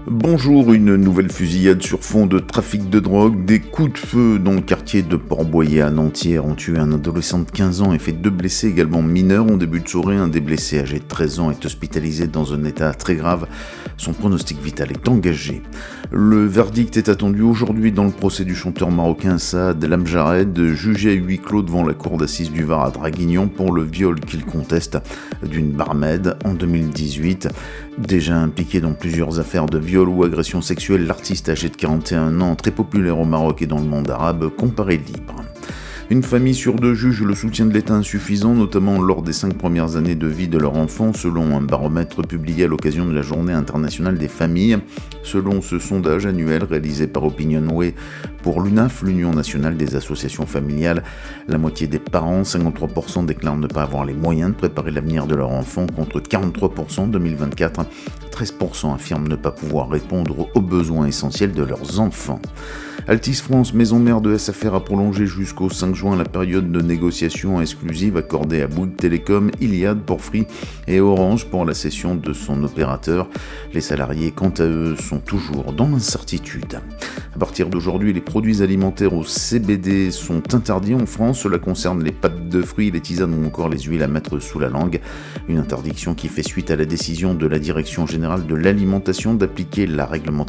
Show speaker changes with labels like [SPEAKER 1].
[SPEAKER 1] Bonjour, une nouvelle fusillade sur fond de trafic de drogue. Des coups de feu dans le quartier de Port-Boyer à Nantière ont tué un adolescent de 15 ans et fait 2 blessés également mineurs. En début de soirée, un des blessés âgé de 13 ans est hospitalisé dans un état très grave. Son pronostic vital est engagé. Le verdict est attendu aujourd'hui dans le procès du chanteur marocain Saad Lamjared, jugé à huis clos devant la cour d'assises du Var à Draguignan pour le viol qu'il conteste d'une barmaid en 2018. Déjà impliqué dans plusieurs affaires de viol ou agression sexuelle, l'artiste âgé de 41 ans, très populaire au Maroc et dans le monde arabe, comparaît libre. Une famille sur 2 juge le soutien de l'État insuffisant, notamment lors des 5 premières années de vie de leur enfant, selon un baromètre publié à l'occasion de la Journée internationale des familles. Selon ce sondage annuel réalisé par Opinionway pour l'UNAF, l'Union nationale des associations familiales, la moitié des parents, 53%, déclarent ne pas avoir les moyens de préparer l'avenir de leur enfant, contre 43% en 2024. 13% affirment ne pas pouvoir répondre aux besoins essentiels de leurs enfants. Altice France, maison mère de SFR, a prolongé jusqu'au 5 juin la période de négociation exclusive accordée à Bouygues Télécom, Iliad pour Free et Orange pour la cession de son opérateur. Les salariés, quant à eux, sont toujours dans l'incertitude. À partir d'aujourd'hui, les produits alimentaires au CBD sont interdits en France. Cela concerne les pâtes de fruits, les tisanes ou encore les huiles à mettre sous la langue. Une interdiction qui fait suite à la décision de la Direction générale de l'alimentation d'appliquer la réglementation